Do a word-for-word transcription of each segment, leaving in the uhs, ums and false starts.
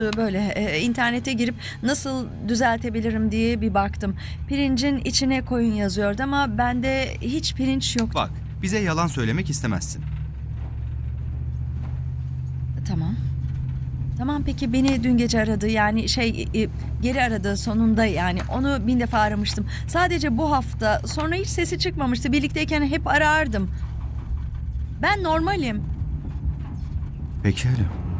Böyle e, internete girip nasıl düzeltebilirim diye bir baktım. Pirincin içine koyun yazıyordu ama bende hiç pirinç yoktu. Bak, bize yalan söylemek istemezsin. Tamam. Tamam, peki beni dün gece aradı, yani şey e, geri aradı sonunda, yani onu bin defa aramıştım. Sadece bu hafta, sonra hiç sesi çıkmamıştı. Birlikteyken hep arardım. Ben normalim. Pekala.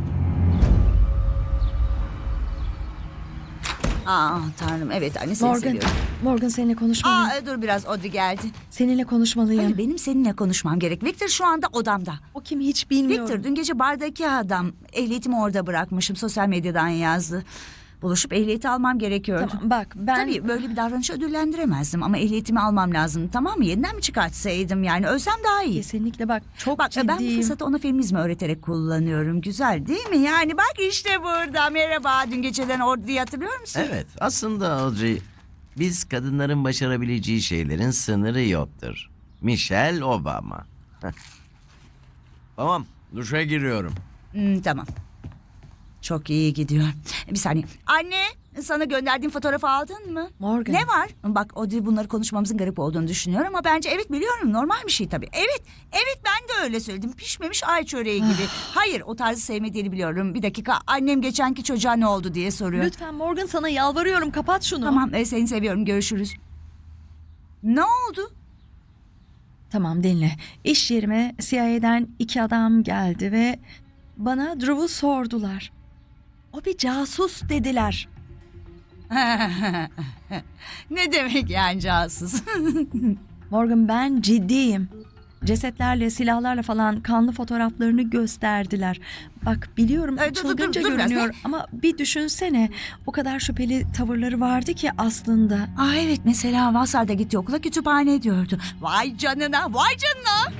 Aa Tanrım, evet anne, seni Morgan, seviyorum. Morgan seninle konuşmalıyım. Aa dur biraz, Audrey geldi. Seninle konuşmalıyım. Hayır, benim seninle konuşmam gerek. Victor şu anda odamda. O kim hiç bilmiyorum. Victor, dün gece bardaki adam. Ehliyetimi orada bırakmışım, sosyal medyadan yazdı. Buluşup ehliyeti almam gerekiyordu. Tamam, bak ben... Tabii böyle bir davranışı ödüllendiremezdim ama ehliyetimi almam lazım, tamam mı? Yeniden mi çıkartsaydım, yani ölsem daha iyi. Kesinlikle bak, çok Bak ciddiyim. ben bu fırsatı ona feminizmi öğreterek kullanıyorum. Güzel değil mi? Yani bak işte burada. Merhaba, dün geceden Audrey'i hatırlıyor musun? Evet, aslında Audrey, biz kadınların başarabileceği şeylerin sınırı yoktur. Michelle Obama. Tamam, duşa giriyorum. Hmm, tamam. Çok iyi gidiyor. Bir saniye. Anne, sana gönderdiğim fotoğrafı aldın mı? Morgan. Ne var? Bak Audrey, bunları konuşmamızın garip olduğunu düşünüyor ama bence evet, biliyorum, normal bir şey tabii. Evet, evet, ben de öyle söyledim. Pişmemiş ay çöreği gibi. Hayır, o tarzı sevmediğini biliyorum. Bir dakika, annem geçenki çocuğa ne oldu diye soruyor. Lütfen Morgan, sana yalvarıyorum, kapat şunu. Tamam, e, seni seviyorum, görüşürüz. Ne oldu? Tamam, dinle. İş yerime C I A'den iki adam geldi ve bana Drew'u sordular. O bir casus dediler. Ne demek yani casus? Morgan, ben ciddiyim. Cesetlerle, silahlarla falan kanlı fotoğraflarını gösterdiler. Bak biliyorum Ay, dur, dur, çılgınca dur, dur biraz, görünüyor ne? ama bir düşünsene. O kadar şüpheli tavırları vardı ki aslında. Aa evet, mesela Vassar'da gitti okula, kütüphane diyordu. Vay canına, vay canına.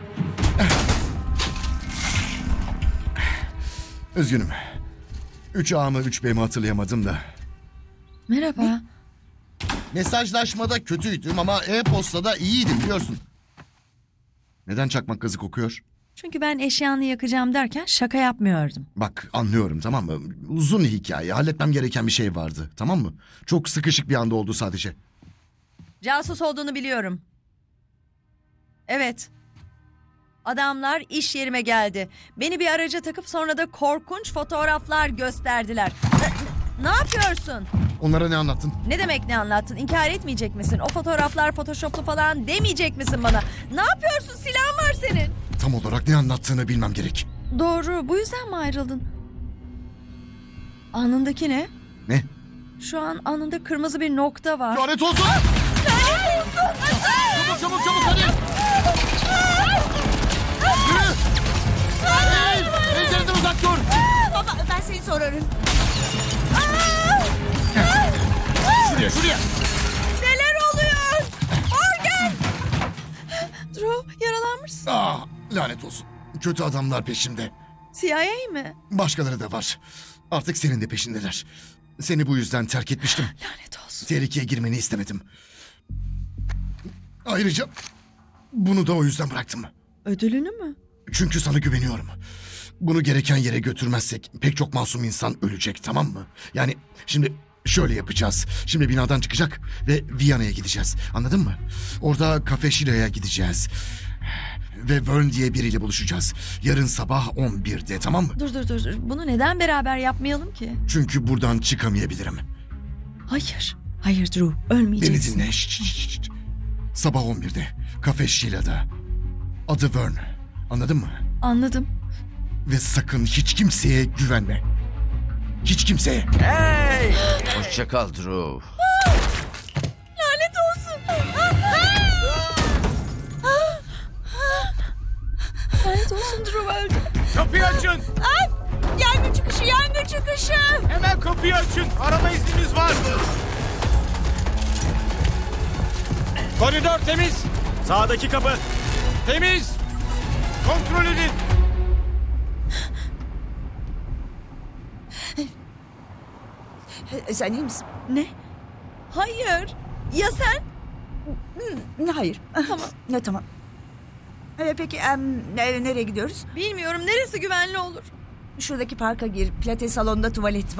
Üzgünüm. Üç A mı üç B mi hatırlayamadım da. Merhaba. Mesajlaşmada kötüydüm ama e-postada iyiydim biliyorsun. Neden çakmak gazı kokuyor? Çünkü ben eşyanı yakacağım derken şaka yapmıyordum. Bak anlıyorum, tamam mı? Uzun hikaye. Halletmem gereken bir şey vardı, tamam mı? Çok sıkışık bir anda oldu sadece. Casus olduğunu biliyorum. Evet. Adamlar iş yerime geldi. Beni bir araca takıp sonra da korkunç fotoğraflar gösterdiler. Ne, ne yapıyorsun? Onlara ne anlattın? Ne demek ne anlattın? İnkar etmeyecek misin? O fotoğraflar photoshoplu falan demeyecek misin bana? Ne yapıyorsun? Silahın var senin. Tam olarak ne anlattığını bilmem gerek. Doğru. Bu yüzden mi ayrıldın? Alnındaki ne? Ne? Şu an alnında kırmızı bir nokta var. Lanet olsun! Lanet olsun! Çabuk çabuk çabuk hadi! Yürü! Hey! Pencereden uzak dur! Baba, ben seni sorarım. Şuraya şuraya! Neler oluyor? Morgan! Drew, yaralanmışsın. Ah, lanet olsun. Kötü adamlar peşimde. C I A mi? Başkaları da var. Artık senin de peşindeler. Seni bu yüzden terk etmiştim. Lanet olsun. Tehlikeye girmeni istemedim. Ayrıca bunu da o yüzden bıraktım. Ödülünü mü? Çünkü sana güveniyorum. Bunu gereken yere götürmezsek pek çok masum insan ölecek, tamam mı? Yani şimdi şöyle yapacağız. Şimdi binadan çıkacak ve Viyana'ya gideceğiz. Anladın mı? Orada Cafe Shila'ya gideceğiz. Ve Vern diye biriyle buluşacağız. Yarın sabah on birde, tamam mı? Dur dur dur. dur. Bunu neden beraber yapmayalım ki? Çünkü buradan çıkamayabilirim. Hayır. Hayır Drew. Beni Ölmeyeceksin. dinle. Şşt, şşt, şşt. Sabah on birde Cafe Shila'da. Adı Vern. Anladın mı? Anladım. Ve sakın hiç kimseye güvenme. Hiç kimseye. Hey! Hoşça kal Drew. Lanet olsun. Lanet olsun, Drew öldü. Kapıyı açın. Ay, yangın çıkışı, yangın çıkışı. Hemen kapıyı açın. Arama iznimiz var. Koridor temiz. Sağdaki kapı. Temiz. Kontrol edin. E, Sen iyi misin? Ne? Hayır. Ya sen? Hmm, hayır. Tamam. Ne tamam. E, peki em, ne- nereye gidiyoruz? Bilmiyorum, neresi güvenli olur. Şuradaki parka gir. Pilates salonunda tuvalet var.